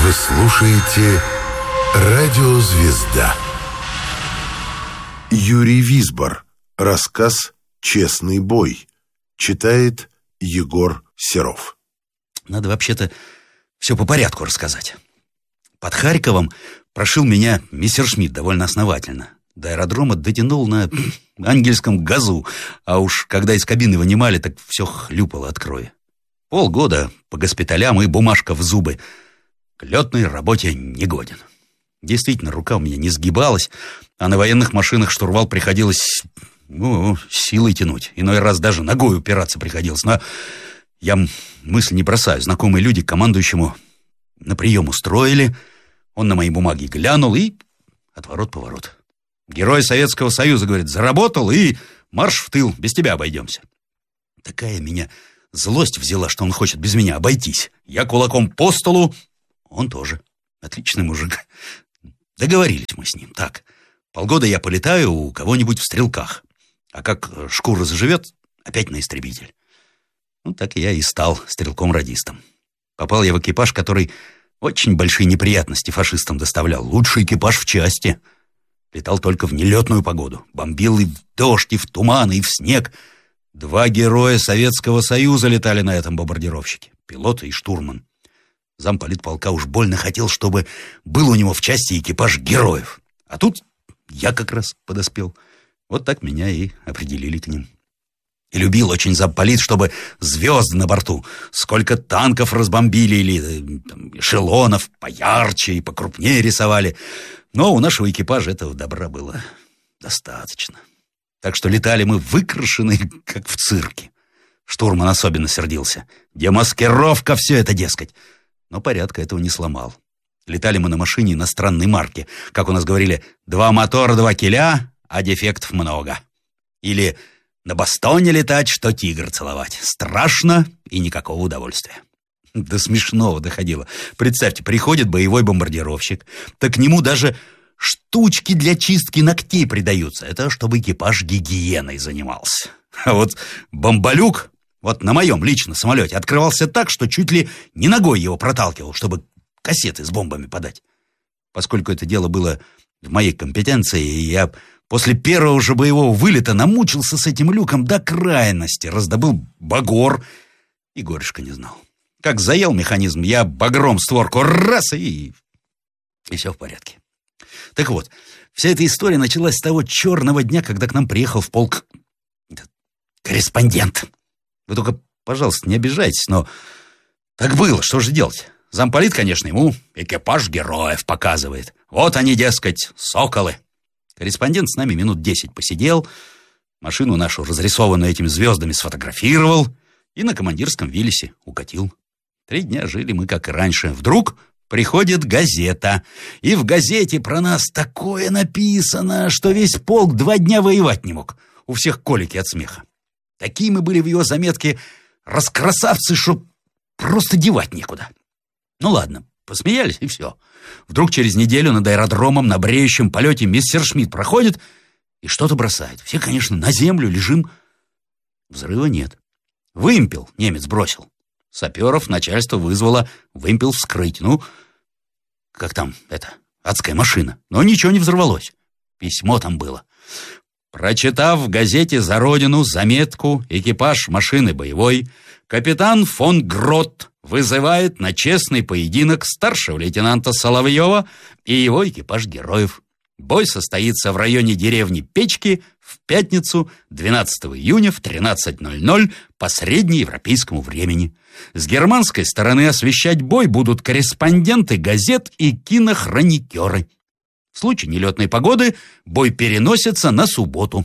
Вы слушаете «Радио Звезда». Юрий Висбор. Рассказ «Честный бой». Читает Егор Серов. Надо вообще-то все по порядку рассказать. Под Харьковом прошил меня мессершмитт довольно основательно. До аэродрома дотянул на ангельском газу, а уж когда из кабины вынимали, так все хлюпало от крови. Полгода по госпиталям и бумажка в зубы. К летной работе не годен. Действительно, рука у меня не сгибалась, а на военных машинах штурвал приходилось, силой тянуть. Иной раз даже ногой упираться приходилось. Но я мысль не бросаю. Знакомые люди к командующему на прием устроили. Он на мои бумаги глянул и отворот-поворот. Герой Советского Союза, говорит, заработал и марш в тыл, без тебя обойдемся. Такая меня злость взяла, что он хочет без меня обойтись. Я кулаком по столу, он тоже. Отличный мужик. Договорились мы с ним. Так, полгода я полетаю у кого-нибудь в стрелках. А как шкура заживет, опять на истребитель. Так я и стал стрелком-радистом. Попал я в экипаж, который очень большие неприятности фашистам доставлял. Лучший экипаж в части. Летал только в нелетную погоду. Бомбил и в дождь, и в туман, и в снег. 2 героя Советского Союза летали на этом бомбардировщике. Пилот и штурман. Замполитполка уж больно хотел, чтобы был у него в части экипаж героев. А тут я как раз подоспел. Вот так меня и определили к ним. И любил очень замполит, чтобы звезды на борту, сколько танков разбомбили или эшелонов поярче и покрупнее рисовали. Но у нашего экипажа этого добра было достаточно. Так что летали мы выкрашенные, как в цирке. Штурман особенно сердился. Демаскировка все это, дескать. Но порядка этого не сломал. Летали мы на машине иностранной марки. Как у нас говорили, 2 мотора, 2 киля, а дефектов много. Или на Бостоне летать, что тигр целовать. Страшно и никакого удовольствия. До смешного доходило. Представьте, приходит боевой бомбардировщик, так к нему даже штучки для чистки ногтей придаются. Это чтобы экипаж гигиеной занимался. А вот бомболюк, вот на моем лично самолете, открывался так, что чуть ли не ногой его проталкивал, чтобы кассеты с бомбами подать. Поскольку это дело было в моей компетенции, я после первого же боевого вылета намучился с этим люком до крайности, раздобыл багор и горюшка не знал. Как заел механизм, я багром створку раз и все в порядке. Так вот, вся эта история началась с того черного дня, когда к нам приехал в полк корреспондент. Вы только, пожалуйста, не обижайтесь, но так было, что же делать? Замполит, конечно, ему экипаж героев показывает. Вот они, дескать, соколы. Корреспондент с нами минут 10 посидел, машину нашу, разрисованную этими звездами, сфотографировал и на командирском виллисе укатил. 3 дня жили мы, как и раньше. Вдруг приходит газета, и в газете про нас такое написано, что весь полк 2 дня воевать не мог. У всех колики от смеха. Такие мы были в его заметке раскрасавцы, что просто девать некуда. Ну ладно, посмеялись и все. Вдруг через неделю над аэродромом на бреющем полете мессершмитт проходит и что-то бросает. Все, конечно, на землю лежим. Взрыва нет. Вымпел немец бросил. Саперов начальство вызвало вымпел вскрыть. Как там это, адская машина. Но ничего не взорвалось. Письмо там было. Прочитав в газете «За Родину» заметку «Экипаж машины боевой», капитан фон Грот вызывает на честный поединок старшего лейтенанта Соловьева и его экипаж героев. Бой состоится в районе деревни Печки в пятницу, 12 июня в 13:00 по среднеевропейскому времени. С германской стороны освещать бой будут корреспонденты газет и кинохроникеры. В случае нелетной погоды бой переносится на субботу.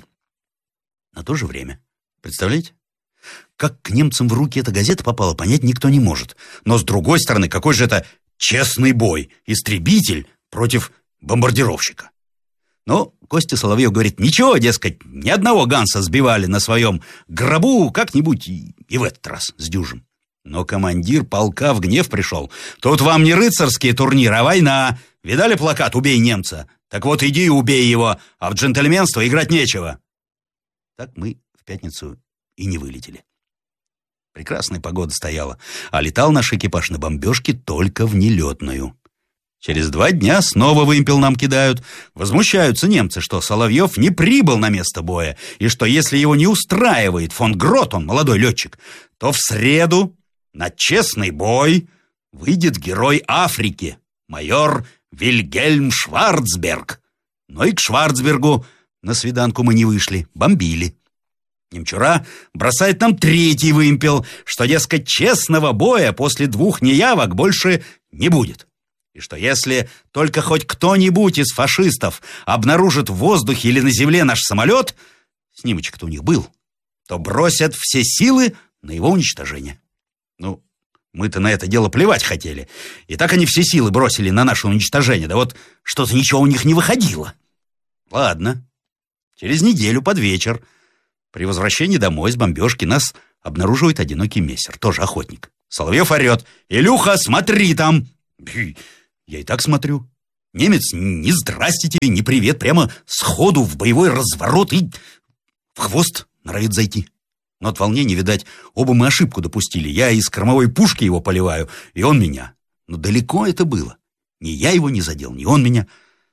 На то же время. Представляете? Как к немцам в руки эта газета попала, понять никто не может. Но с другой стороны, какой же это честный бой? Истребитель против бомбардировщика. Но Костя Соловьев говорит, ничего, дескать, ни одного Ганса сбивали на своем гробу, как-нибудь и в этот раз сдюжим. Но командир полка в гнев пришел. Тут вам не рыцарский турнир, а война. Видали плакат «Убей немца»? Так вот иди и убей его, а в джентльменство играть нечего. Так мы в пятницу и не вылетели. Прекрасная погода стояла, а летал наш экипаж на бомбежке только в нелетную. Через 2 дня снова вымпел нам кидают. Возмущаются немцы, что Соловьев не прибыл на место боя, и что если его не устраивает фон Грот, он молодой летчик, то в среду на честный бой выйдет герой Африки, майор Вильгельм Шварцберг. Но и к Шварцбергу на свиданку мы не вышли, бомбили. Немчура бросает нам 3-й вымпел, что, дескать, честного боя после 2 неявок больше не будет. И что если только хоть кто-нибудь из фашистов обнаружит в воздухе или на земле наш самолет, снимочек-то у них был, то бросят все силы на его уничтожение. Ну, мы-то на это дело плевать хотели. И так они все силы бросили на наше уничтожение. Да вот что-то ничего у них не выходило. Ладно. Через неделю под вечер при возвращении домой с бомбежки нас обнаруживает одинокий мессер, тоже охотник. Соловьев орет: «Илюха, смотри там!» Я и так смотрю. Немец ни здрасте тебе, ни привет, прямо сходу в боевой разворот и в хвост норовит зайти. Но от волнения, видать, оба мы ошибку допустили. Я из кормовой пушки его поливаю, и он меня. Но далеко это было. Ни я его не задел, ни он меня.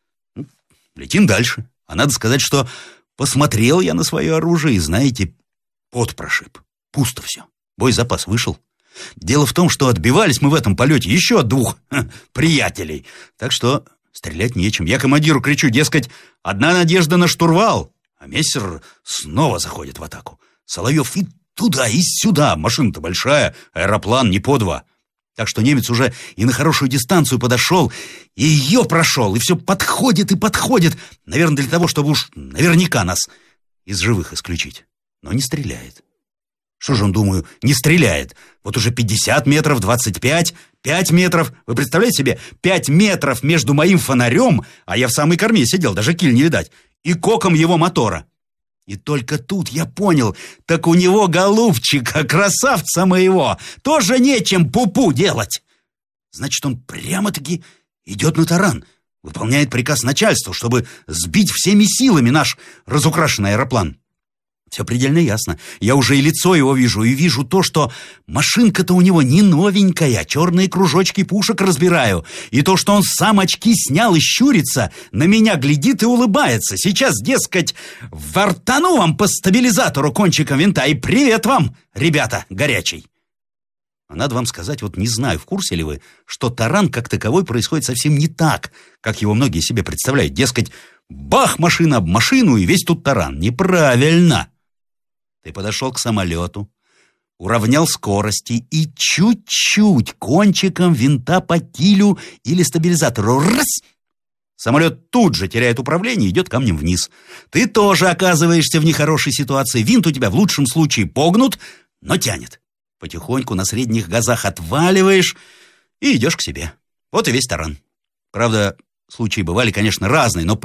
Летим дальше. А надо сказать, что посмотрел я на свое оружие, и, знаете, пот прошиб. Пусто все. Боезапас вышел. Дело в том, что отбивались мы в этом полете еще от 2 приятелей. Так что стрелять нечем. Я командиру кричу, дескать, одна надежда на штурвал. А мессер снова заходит в атаку. Соловьев и туда, и сюда. Машина-то большая, аэроплан не по 2. Так что немец уже и на хорошую дистанцию подошел, и ее прошел, и все подходит и подходит. Наверное, для того, чтобы уж наверняка нас из живых исключить. Но не стреляет. Что же он, думаю, не стреляет? Вот уже 50 метров, 25, 5 метров. Вы представляете себе, 5 метров между моим фонарем, а я в самой корме сидел, даже киль не видать, и коком его мотора. И только тут я понял, так у него, голубчика, красавца моего, тоже нечем пупу делать. Значит, он прямо-таки идет на таран, выполняет приказ начальства, чтобы сбить всеми силами наш разукрашенный аэроплан. Все предельно ясно. Я уже и лицо его вижу, и вижу то, что машинка-то у него не новенькая, черные кружочки пушек разбираю, и то, что он сам очки снял и щурится, на меня глядит и улыбается. Сейчас, дескать, вортану вам по стабилизатору кончиком винта, и привет вам, ребята, горячий. А надо вам сказать, вот не знаю, в курсе ли вы, что таран как таковой происходит совсем не так, как его многие себе представляют. Дескать, бах, машина об машину, и весь тут таран. Неправильно. Ты подошел к самолету, уравнял скорости и чуть-чуть кончиком винта по килю или стабилизатору. Раз! Самолет тут же теряет управление и идет камнем вниз. Ты тоже оказываешься в нехорошей ситуации. Винт у тебя в лучшем случае погнут, но тянет. Потихоньку на средних газах отваливаешь и идешь к себе. Вот и весь таран. Правда, случаи бывали, конечно, разные, но по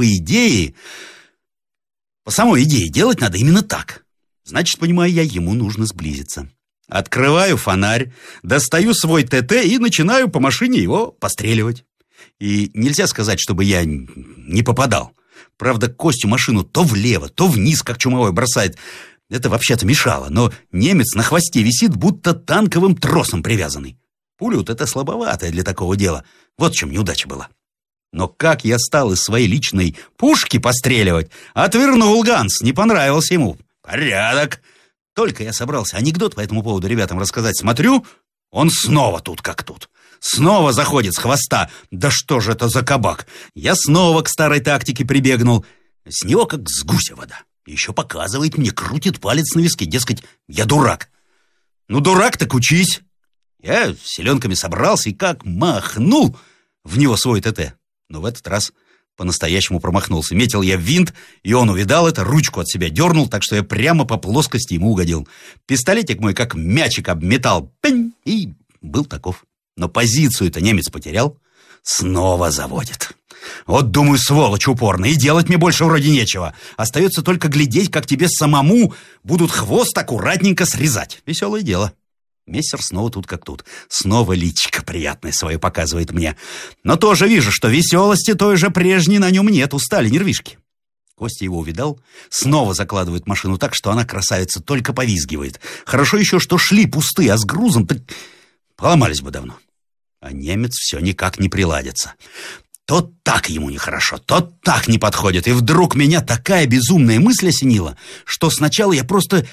самой идее делать надо именно так. Значит, понимаю я, ему нужно сблизиться. Открываю фонарь, достаю свой ТТ и начинаю по машине его постреливать. И нельзя сказать, чтобы я не попадал. Правда, Костю машину то влево, то вниз, как чумовой, бросает. Это вообще-то мешало, но немец на хвосте висит, будто танковым тросом привязанный. Пуля вот эта слабоватая для такого дела. Вот в чем неудача была. Но как я стал из своей личной пушки постреливать, отвернул Ганс, не понравился ему. Порядок. Только я собрался анекдот по этому поводу ребятам рассказать, смотрю, он снова тут как тут. Снова заходит с хвоста. Да что же это за кабак? Я снова к старой тактике прибегнул. С него как с гуся вода. Еще показывает мне, крутит палец на виске, дескать, я дурак. Ну, дурак, так учись. Я с селенками собрался и как махнул в него свой ТТ. Но в этот раз по-настоящему промахнулся. Метил я в винт, и он увидал это, ручку от себя дернул, так что я прямо по плоскости ему угодил. Пистолетик мой как мячик обметал, пень, и был таков. Но позицию-то немец потерял, снова заводит. Вот, думаю, сволочь упорно, и делать мне больше вроде нечего. Остается только глядеть, как тебе самому будут хвост аккуратненько срезать. Веселое дело. Мессер снова тут как тут. Снова личико приятное свое показывает мне. Но тоже вижу, что веселости той же прежней на нем нет. Устали нервишки. Костя его увидал. Снова закладывает машину так, что она, красавица, только повизгивает. Хорошо еще, что шли пустые, а с грузом так поломались бы давно. А немец все никак не приладится. То так ему нехорошо, то так не подходит. И вдруг меня такая безумная мысль осенила, что сначала я просто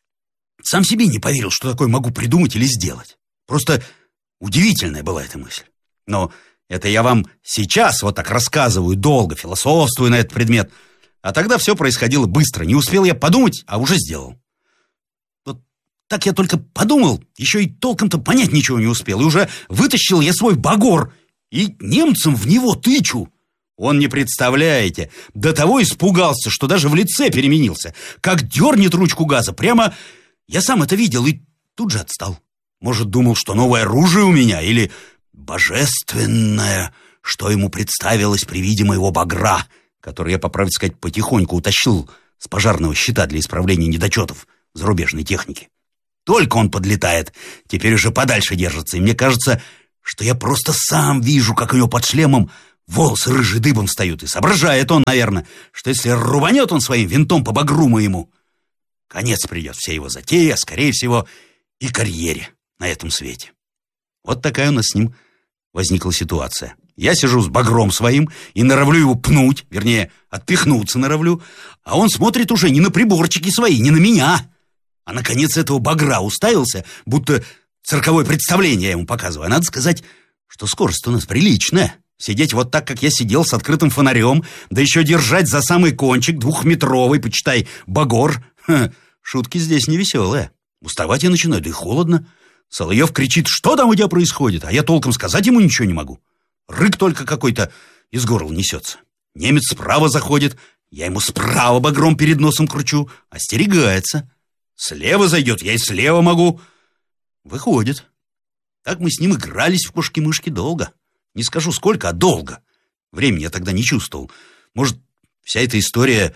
сам себе не поверил, что такое могу придумать или сделать. Просто удивительная была эта мысль. Но это я вам сейчас вот так рассказываю, долго философствую на этот предмет. А тогда все происходило быстро. Не успел я подумать, а уже сделал. Вот так я только подумал, еще и толком-то понять ничего не успел. И уже вытащил я свой багор и немцам в него тычу. Он, не представляете, до того испугался, что даже в лице переменился. Как дернет ручку газа, прямо я сам это видел и тут же отстал. Может, думал, что новое оружие у меня или божественное, что ему представилось при виде моего багра, который я, по правде сказать, потихоньку утащил с пожарного щита для исправления недочетов зарубежной техники. Только он подлетает, теперь уже подальше держится, и мне кажется, что я просто сам вижу, как у него под шлемом волосы рыжий дыбом встают, и соображает он, наверное, что если рубанет он своим винтом по багру моему, конец придет всей его затее, а, скорее всего, и карьере на этом свете. Вот такая у нас с ним возникла ситуация. Я сижу с багром своим и норовлю его пнуть, вернее, отпихнуться норовлю, а он смотрит уже не на приборчики свои, не на меня, а на конец этого багра уставился, будто цирковое представление я ему показываю. А надо сказать, что скорость у нас приличная. Сидеть вот так, как я сидел, с открытым фонарем, да еще держать за самый кончик 2-метровый, почитай, багор. Шутки здесь не веселые. Уставать я начинаю, да и холодно. Соловьев кричит: что там у тебя происходит? А я толком сказать ему ничего не могу. Рык только какой-то из горла несется. Немец справа заходит, я ему справа багром перед носом кручу, остерегается. Слева зайдет, я и слева могу. Выходит. Так мы с ним игрались в кошки-мышки долго. Не скажу сколько, а долго. Времени я тогда не чувствовал. Может, вся эта история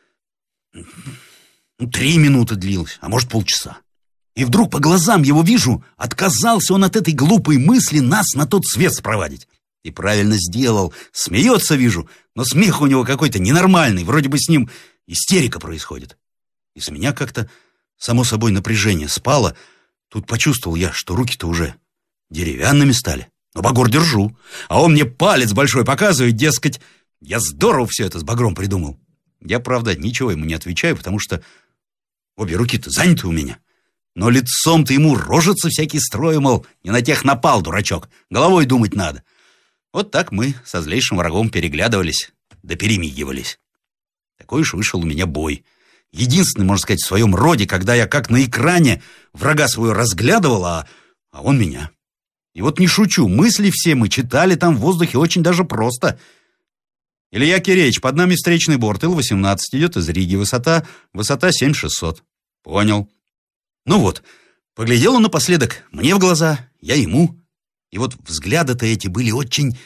3 минуты длилась, а может, полчаса. И вдруг по глазам его вижу, отказался он от этой глупой мысли нас на тот свет спровадить. И правильно сделал. Смеется, вижу, но смех у него какой-то ненормальный. Вроде бы с ним истерика происходит. И с меня как-то само собой напряжение спало. Тут почувствовал я, что руки-то уже деревянными стали. Но багор держу. А он мне палец большой показывает, дескать, я здорово все это с багром придумал. Я, правда, ничего ему не отвечаю, потому что обе руки-то заняты у меня. Но лицом-то ему рожицы всякие строю, мол, не на тех напал, дурачок. Головой думать надо. Вот так мы со злейшим врагом переглядывались, да перемигивались. Такой уж вышел у меня бой. Единственный, можно сказать, в своем роде, когда я как на экране врага своего разглядывал, а он меня. И вот не шучу, мысли все мы читали там в воздухе очень даже просто. Илья Киреевич, под нами встречный борт, Ил-18 идет из Риги, высота 7600. Понял. Ну вот, поглядел он напоследок мне в глаза, я ему. И вот взгляды-то эти были очень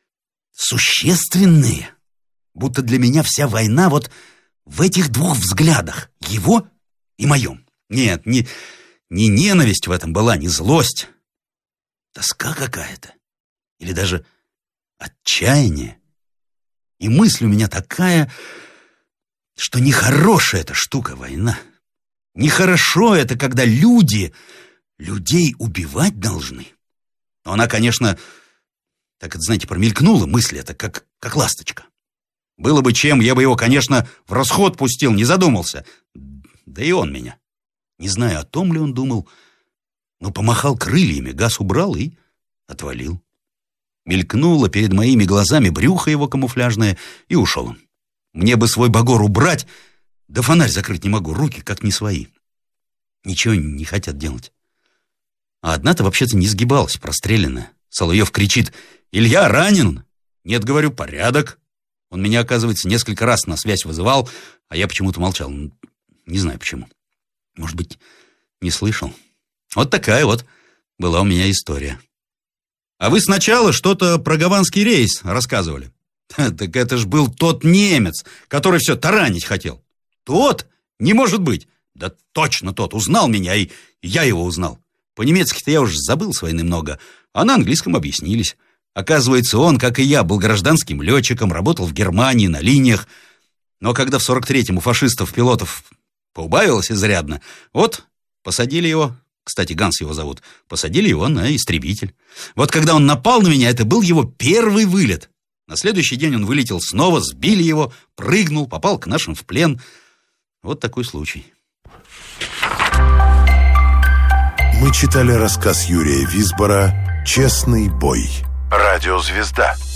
существенные. Будто для меня вся война вот в этих двух взглядах, его и моем. Нет, не ненависть в этом была, не злость. Тоска какая-то. Или даже отчаяние. И мысль у меня такая, что нехорошая эта штука война. Нехорошо это, когда людей убивать должны. Но она, конечно, так это, знаете, промелькнула мысль эта, как ласточка. Было бы чем, я бы его, конечно, в расход пустил, не задумался. Да и он меня. Не знаю, о том ли он думал, но помахал крыльями, газ убрал и отвалил. Мелькнуло перед моими глазами брюхо его камуфляжное, и ушел он. Мне бы свой багор убрать, да фонарь закрыть не могу, руки как не свои. Ничего не хотят делать. А одна-то вообще-то не сгибалась, простреленная. Соловьев кричит: «Илья ранен!» Нет, говорю, порядок. Он меня, оказывается, несколько раз на связь вызывал, а я почему-то молчал. Не знаю почему. Может быть, не слышал. Вот такая вот была у меня история. А вы сначала что-то про гаванский рейс рассказывали. Так это ж был тот немец, который все таранить хотел. Тот? Не может быть. Да точно тот. Узнал меня, и я его узнал. По-немецки-то я уже забыл с войны много, а на английском объяснились. Оказывается, он, как и я, был гражданским летчиком, работал в Германии на линиях. Но когда в 43-м у фашистов пилотов поубавилось изрядно, вот посадили его к кстати, Ганс его зовут, посадили его на истребитель. Вот когда он напал на меня, это был его первый вылет. На следующий день он вылетел снова, сбили его, прыгнул, попал к нашим в плен. Вот такой случай. Мы читали рассказ Юрия Висбора «Честный бой». Радиозвезда.